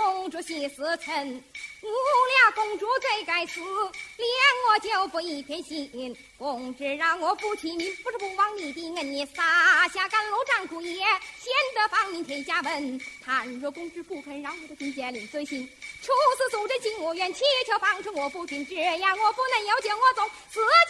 公主系死臣，无俩公主最该死，连我就不一片心。公知让我不弃你，不是不忘你的恩，你撒下甘露战苦也，显得芳名天下闻。倘若公知不肯让我的军舰领罪行，处死素贞进我院，祈求方成我父亲，这样我不能要见我总死。